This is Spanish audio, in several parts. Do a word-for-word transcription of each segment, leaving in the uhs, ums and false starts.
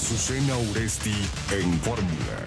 Azucena Uresti en Fórmula.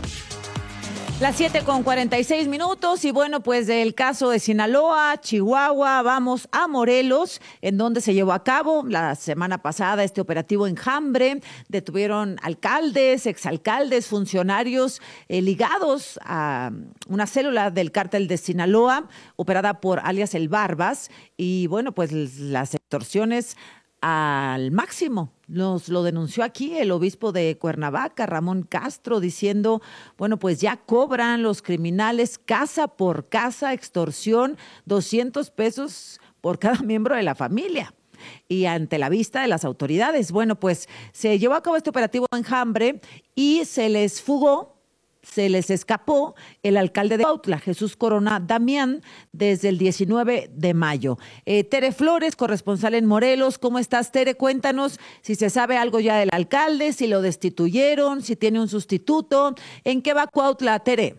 Las siete con cuarenta y seis minutos y bueno, pues del caso de Sinaloa, Chihuahua, vamos a Morelos, en donde se llevó a cabo la semana pasada este operativo Enjambre. Detuvieron alcaldes, exalcaldes, funcionarios eh, ligados a una célula del cártel de Sinaloa, operada por alias El Barbas, y bueno, pues las extorsiones al máximo. Nos lo denunció aquí el obispo de Cuernavaca, Ramón Castro, diciendo, bueno, pues ya cobran los criminales casa por casa, extorsión, doscientos pesos por cada miembro de la familia. Y ante la vista de las autoridades, bueno, pues se llevó a cabo este operativo Enjambre y se les fugó, se les escapó el alcalde de Cuautla, Jesús Corona Damián, desde el diecinueve de mayo. Eh, Tere Flores, corresponsal en Morelos. ¿Cómo estás, Tere? Cuéntanos si se sabe algo ya del alcalde, si lo destituyeron, si tiene un sustituto. ¿En qué va Cuautla, Tere?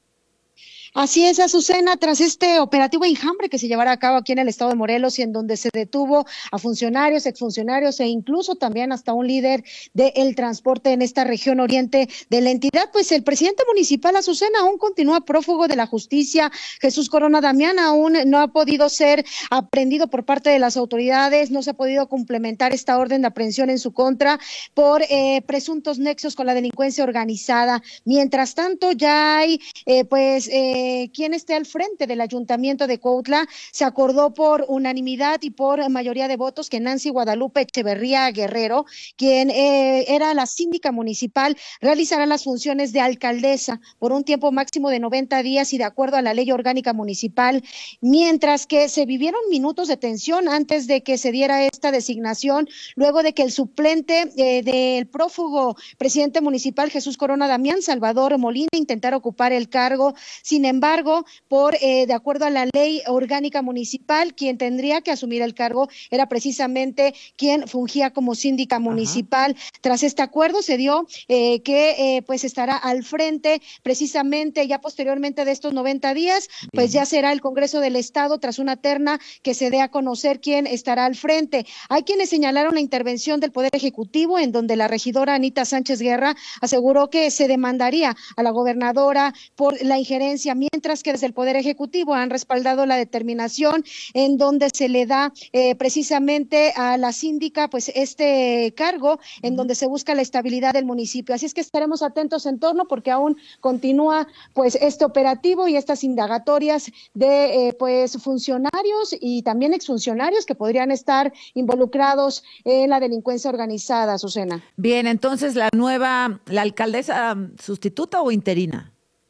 Así es, Azucena, tras este operativo Enjambre que se llevará a cabo aquí en el estado de Morelos y en donde se detuvo a funcionarios, exfuncionarios e incluso también hasta un líder del transporte en esta región oriente de la entidad, pues el presidente municipal, Azucena, aún continúa prófugo de la justicia. Jesús Corona Damián aún no ha podido ser aprehendido por parte de las autoridades, no se ha podido complementar esta orden de aprehensión en su contra por eh, presuntos nexos con la delincuencia organizada. Mientras tanto, ya hay eh, pues eh, quien esté al frente del ayuntamiento de Cuautla. Se acordó por unanimidad y por mayoría de votos que Nancy Guadalupe Echeverría Guerrero, quien eh, era la síndica municipal, realizará las funciones de alcaldesa por un tiempo máximo de noventa días y de acuerdo a la ley orgánica municipal, mientras que se vivieron minutos de tensión antes de que se diera esta designación, luego de que el suplente eh, del prófugo presidente municipal Jesús Corona Damián, Salvador Molina, intentara ocupar el cargo. Sin embargo, por eh, de acuerdo a la ley orgánica municipal, quien tendría que asumir el cargo era precisamente quien fungía como síndica municipal. Ajá. Tras este acuerdo se dio eh, que eh, pues estará al frente precisamente ya posteriormente de estos noventa días. Bien. Pues ya será el Congreso del Estado tras una terna que se dé a conocer quién estará al frente. Hay quienes señalaron la intervención del Poder Ejecutivo, en donde la regidora Anita Sánchez Guerra aseguró que se demandaría a la gobernadora por la injerencia, mientras que desde el Poder Ejecutivo han respaldado la determinación en donde se le da eh, precisamente a la síndica pues este cargo, en uh-huh. donde se busca la estabilidad del municipio. Así es que estaremos atentos en torno porque aún continúa pues este operativo y estas indagatorias de eh, pues funcionarios y también exfuncionarios que podrían estar involucrados en la delincuencia organizada, Azucena. Bien, entonces la nueva, la alcaldesa sustituta o interina.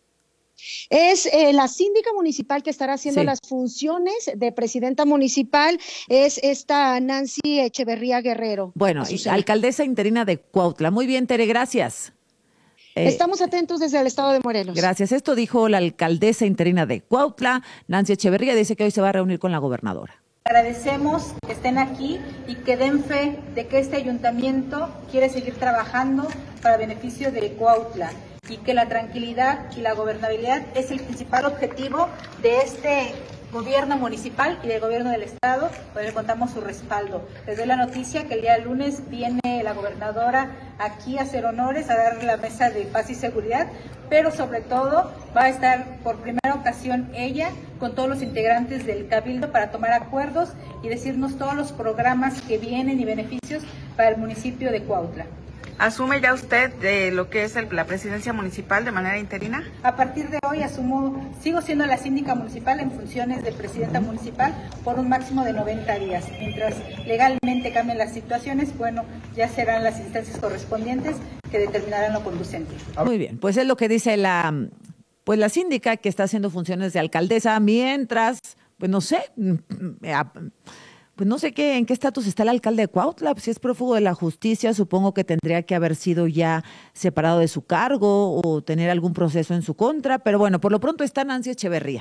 Es eh, la síndica municipal que estará haciendo sí. las funciones de presidenta municipal, es esta Nancy Echeverría Guerrero. Bueno, alcaldesa interina de Cuautla. Muy bien, Tere, gracias. Eh, Estamos atentos desde el estado de Morelos. Gracias. Esto dijo la alcaldesa interina de Cuautla, Nancy Echeverría, dice que hoy se va a reunir con la gobernadora. Agradecemos que estén aquí y que den fe de que este ayuntamiento quiere seguir trabajando para beneficio de Cuautla, y que la tranquilidad y la gobernabilidad es el principal objetivo de este gobierno municipal y del gobierno del estado, donde contamos su respaldo. Les doy la noticia que el día lunes viene la gobernadora aquí a hacer honores, a dar la mesa de paz y seguridad, pero sobre todo va a estar por primera ocasión ella con todos los integrantes del Cabildo para tomar acuerdos y decirnos todos los programas que vienen y beneficios para el municipio de Cuautla. ¿Asume ya usted de lo que es el, la presidencia municipal de manera interina? A partir de hoy asumo, sigo siendo la síndica municipal en funciones de presidenta municipal por un máximo de noventa días. Mientras legalmente cambien las situaciones, bueno, ya serán las instancias correspondientes que determinarán lo conducente. Muy bien, pues es lo que dice la, pues la síndica que está haciendo funciones de alcaldesa, mientras, pues no sé, pues no sé qué, en qué estatus está el alcalde de Cuautla. Si es prófugo de la justicia, supongo que tendría que haber sido ya separado de su cargo o tener algún proceso en su contra, pero bueno, por lo pronto está Nancy Echeverría.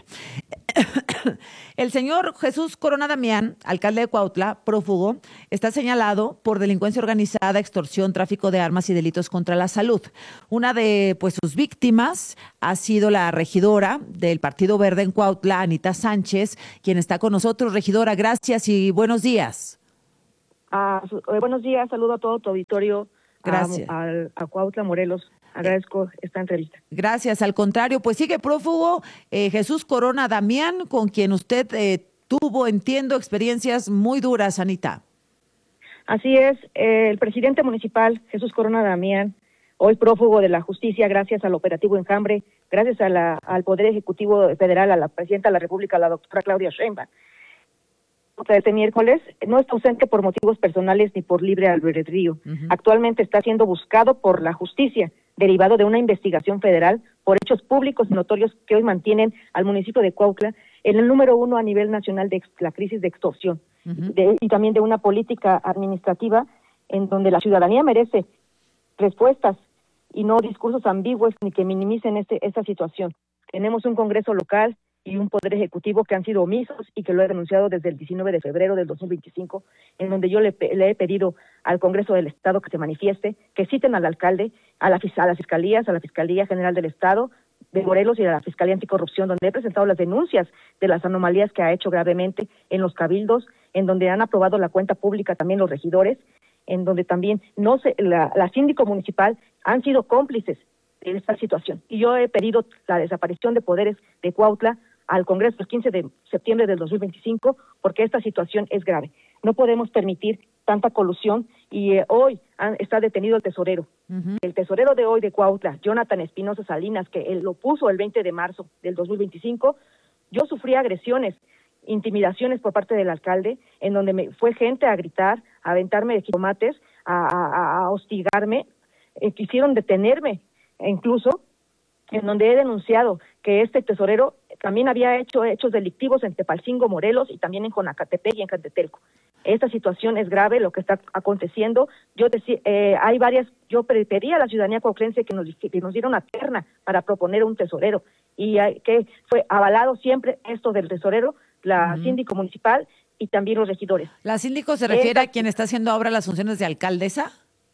El señor Jesús Corona Damián, alcalde de Cuautla, prófugo, está señalado por delincuencia organizada, extorsión, tráfico de armas y delitos contra la salud. Una de pues sus víctimas ha sido la regidora del Partido Verde en Cuautla, Anita Sánchez, quien está con nosotros. Regidora, gracias y buenos días. Uh, buenos días, saludo a todo tu auditorio, Gracias. a, a, a Cuautla, Morelos. Agradezco esta entrevista. Gracias, al contrario, pues sigue prófugo eh, Jesús Corona Damián, con quien usted eh, tuvo, entiendo, experiencias muy duras, Anita. Así es, eh, el presidente municipal, Jesús Corona Damián, hoy prófugo de la justicia gracias al operativo Enjambre, gracias a la, al Poder Ejecutivo Federal, a la Presidenta de la República, la doctora Claudia Sheinbaum. Este miércoles no está ausente por motivos personales ni por libre albedrío. Uh-huh. Actualmente está siendo buscado por la justicia, derivado de una investigación federal por hechos públicos y notorios que hoy mantienen al municipio de Cuautla en el número uno a nivel nacional de la crisis de extorsión. Uh-huh. de, y también de una política administrativa en donde la ciudadanía merece respuestas y no discursos ambiguos ni que minimicen este, esta situación. Tenemos un Congreso local y un Poder Ejecutivo que han sido omisos y que lo he denunciado desde el diecinueve de febrero del dos mil veinticinco, en donde yo le, le he pedido al Congreso del Estado que se manifieste, que citen al alcalde, a, la, a las fiscalías, a la Fiscalía General del Estado de Morelos y a la Fiscalía Anticorrupción, donde he presentado las denuncias de las anomalías que ha hecho gravemente en los cabildos, en donde han aprobado la cuenta pública también los regidores, en donde también no se, la, la síndico municipal han sido cómplices de esta situación. Y yo he pedido la desaparición de poderes de Cuautla al Congreso el quince de septiembre del dos mil veinticinco, porque esta situación es grave. No podemos permitir tanta colusión y eh, hoy han, está detenido el tesorero. Uh-huh. El tesorero de hoy de Cuautla, Jonathan Espinosa Salinas, que él lo puso el veinte de marzo del dos mil veinticinco, yo sufrí agresiones, intimidaciones por parte del alcalde, en donde me fue gente a gritar, a aventarme de jitomates, a, a, a hostigarme, eh, quisieron detenerme, e incluso en donde he denunciado que este tesorero también había hecho hechos delictivos en Tepalcingo, Morelos, y también en Jonacatepec y en Cantetelco. Esta situación es grave, lo que está aconteciendo. Yo decía, eh, hay varias, yo pedí a la ciudadanía cuautlense que nos, que nos diera una terna para proponer un tesorero, y hay, que fue avalado siempre esto del tesorero, la uh-huh. síndico municipal y también los regidores. ¿La síndico se refiere Esta, a quien está haciendo ahora las funciones de alcaldesa?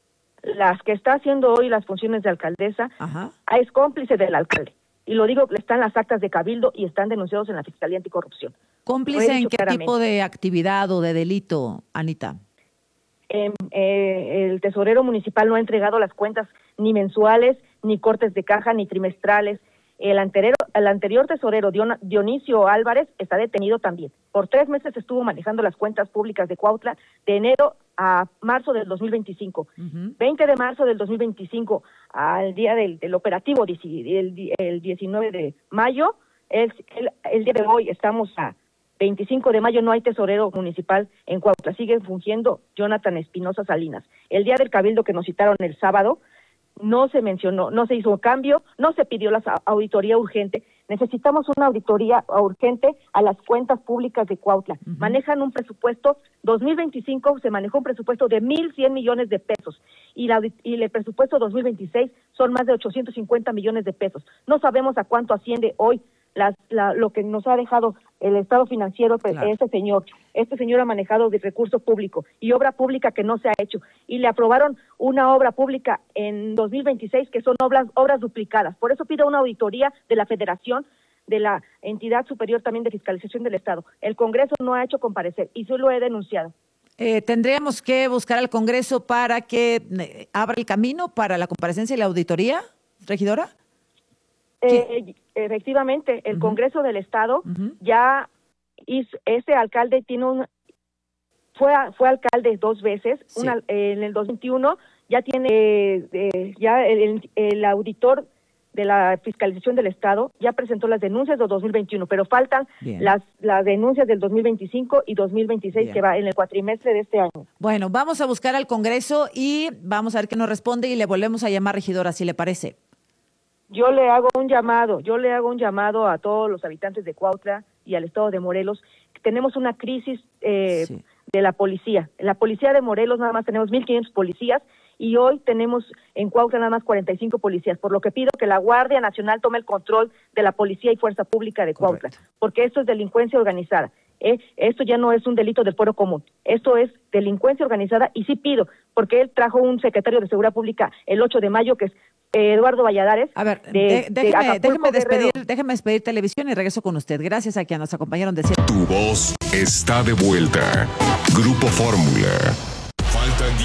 Las que está haciendo hoy las funciones de alcaldesa, Ajá. es cómplice del alcalde. Y lo digo, están las actas de cabildo y están denunciados en la Fiscalía Anticorrupción. ¿Cómplice en qué claramente. tipo de actividad o de delito, Anita? Eh, eh, el tesorero municipal no ha entregado las cuentas ni mensuales, ni cortes de caja, ni trimestrales. El anterior, el anterior tesorero, Dion, Dionisio Álvarez, está detenido también. Por tres meses estuvo manejando las cuentas públicas de Cuautla de enero a marzo del dos mil veinticinco. Uh-huh. veinte de marzo del dos mil veinticinco, al día del, del operativo, el, el diecinueve de mayo, el, el, el día de hoy estamos a veinticinco de mayo, no hay tesorero municipal en Cuautla, sigue fungiendo Jonathan Espinosa Salinas. El día del cabildo que nos citaron el sábado, no se mencionó, no se hizo cambio, no se pidió la auditoría urgente. Necesitamos una auditoría urgente a las cuentas públicas de Cuautla. Uh-huh. Manejan un presupuesto, dos mil veinticinco se manejó un presupuesto de mil cien millones de pesos y, la, y el presupuesto dos mil veintiséis son más de ochocientos cincuenta millones de pesos. No sabemos a cuánto asciende hoy las, la, lo que nos ha dejado el estado financiero, claro. este señor. Este señor ha manejado de recurso público y obra pública que no se ha hecho. Y le aprobaron una obra pública en dos mil veintiséis que son obras, obras duplicadas. Por eso pido una auditoría de la Federación, de la entidad superior también de fiscalización del Estado. El Congreso no ha hecho comparecer y yo lo he denunciado. Eh, ¿Tendríamos que buscar al Congreso para que eh, abra el camino para la comparecencia y la auditoría, regidora? Eh, efectivamente, el uh-huh. Congreso del Estado uh-huh. ya hizo, ese alcalde tiene un fue fue alcalde dos veces, sí. una, eh, en el dos mil veintiuno ya tiene eh, eh, ya el, el auditor de la fiscalización del Estado ya presentó las denuncias de dos mil veintiuno, pero faltan Bien. las las denuncias del dos mil veinticinco y dos mil veintiséis Bien. que va en el cuatrimestre de este año. Bueno, vamos a buscar al Congreso y vamos a ver qué nos responde y le volvemos a llamar, regidora, si le parece. Yo le hago un llamado, yo le hago un llamado a todos los habitantes de Cuautla y al estado de Morelos. Tenemos una crisis eh, sí. de la policía. En la policía de Morelos nada más tenemos mil quinientos policías y hoy tenemos en Cuautla nada más cuarenta y cinco policías, por lo que pido que la Guardia Nacional tome el control de la policía y fuerza pública de Cuautla, Correcto. porque esto es delincuencia organizada. Eh, esto ya no es un delito del fuero común, esto es delincuencia organizada y sí pido, porque él trajo un secretario de Seguridad Pública el ocho de mayo que es Eduardo Valladares. A ver, de, de, déjeme, de déjeme, despedir, déjeme despedir televisión y regreso con usted. Gracias a quienes nos acompañaron de siete. Tu voz está de vuelta. Grupo Fórmula. Faltan dieciséis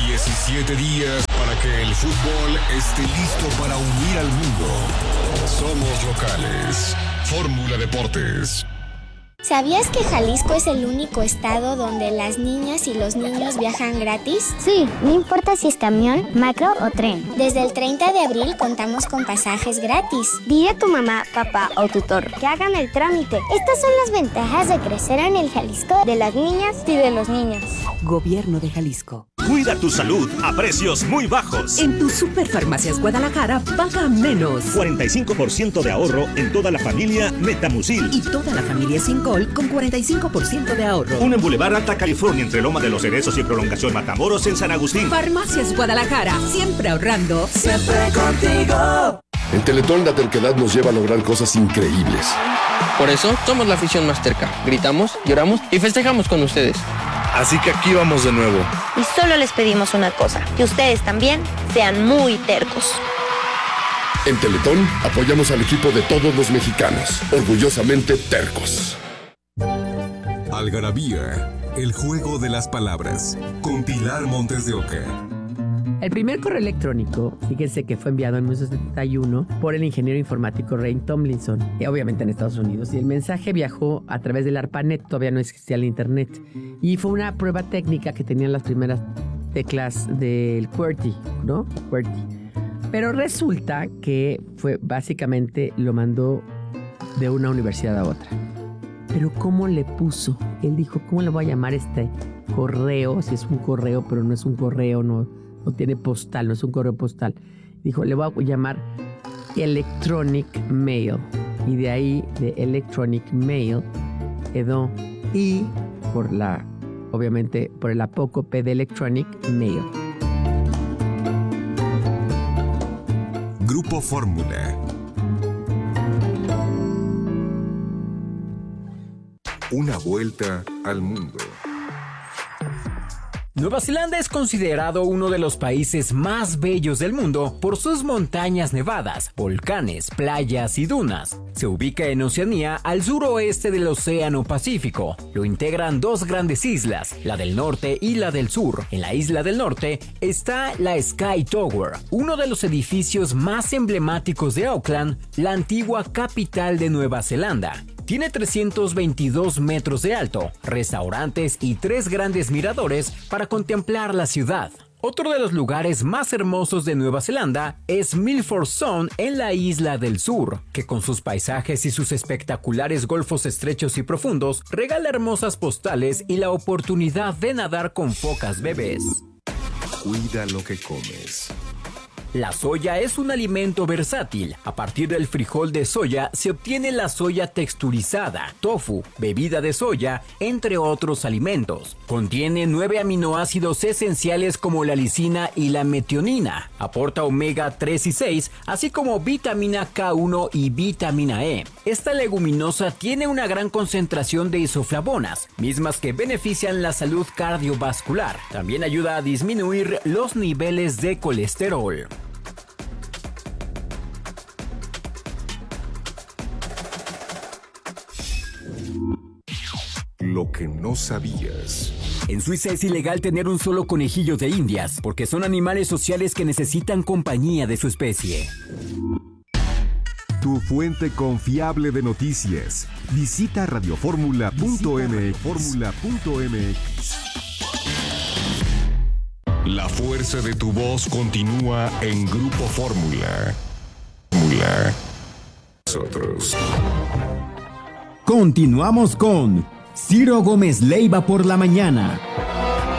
Siete días para que el fútbol esté listo para unir al mundo. Somos locales. Fórmula Deportes. ¿Sabías que Jalisco es el único estado donde las niñas y los niños viajan gratis? Sí, no importa si es camión, macro o tren. Desde el treinta de abril contamos con pasajes gratis. Dile a tu mamá, papá o tutor que hagan el trámite. Estas son las ventajas de crecer en el Jalisco de las niñas y de los niños. Gobierno de Jalisco. Cuida tu salud a precios muy bajos. En tu Superfarmacias Guadalajara paga menos. cuarenta y cinco por ciento de ahorro en toda la familia Metamucil. Y toda la familia Sincol con cuarenta y cinco por ciento de ahorro. Una en Boulevard Alta California entre Loma de los Cerezos y Prolongación Matamoros en San Agustín. Farmacias Guadalajara, siempre ahorrando, siempre contigo. En Teletón la terquedad nos lleva a lograr cosas increíbles. Por eso somos la afición más terca. Gritamos, lloramos y festejamos con ustedes. Así que aquí vamos de nuevo. Y solo les pedimos una cosa, que ustedes también sean muy tercos. En Teletón apoyamos al equipo de todos los mexicanos, orgullosamente tercos. Algarabía, el juego de las palabras, con Pilar Montes de Oca. El primer correo electrónico, fíjense que fue enviado en mil novecientos setenta y uno por el ingeniero informático Ray Tomlinson, y obviamente en Estados Unidos. Y el mensaje viajó a través del ARPANET, todavía no existía el internet. Y fue una prueba técnica que tenían las primeras teclas del QWERTY, ¿no? QWERTY. Pero resulta que fue básicamente lo mandó de una universidad a otra. Pero ¿cómo le puso? Él dijo, ¿cómo le voy a llamar este correo? Si es un correo, pero no es un correo, no... no tiene postal, no es un correo postal. Dijo, le voy a llamar Electronic Mail. Y de ahí, de Electronic Mail, quedó I por la, obviamente, por el apócope de Electronic Mail. Grupo Fórmula. Una vuelta al mundo. Nueva Zelanda es considerado uno de los países más bellos del mundo por sus montañas nevadas, volcanes, playas y dunas. Se ubica en Oceanía, al suroeste del Océano Pacífico. Lo integran dos grandes islas, la del norte y la del sur. En la isla del norte está la Sky Tower, uno de los edificios más emblemáticos de Auckland, la antigua capital de Nueva Zelanda. Tiene trescientos veintidós metros de alto, restaurantes y tres grandes miradores para contemplar la ciudad. Otro de los lugares más hermosos de Nueva Zelanda es Milford Sound en la isla del sur, que con sus paisajes y sus espectaculares golfos estrechos y profundos regala hermosas postales y la oportunidad de nadar con focas bebés. Cuida lo que comes. La soya es un alimento versátil. A partir del frijol de soya se obtiene la soya texturizada, tofu, bebida de soya, entre otros alimentos. Contiene nueve aminoácidos esenciales como la lisina y la metionina. Aporta omega tres y seis, así como vitamina K uno y vitamina E. Esta leguminosa tiene una gran concentración de isoflavonas, mismas que benefician la salud cardiovascular. También ayuda a disminuir los niveles de colesterol. Lo que no sabías. En Suiza es ilegal tener un solo conejillo de indias, porque son animales sociales que necesitan compañía de su especie. Tu fuente confiable de noticias. Visita radioformula punto m x. La fuerza de tu voz continúa en Grupo Fórmula. Fórmula. Nosotros. Continuamos con Ciro Gómez Leiva por la mañana.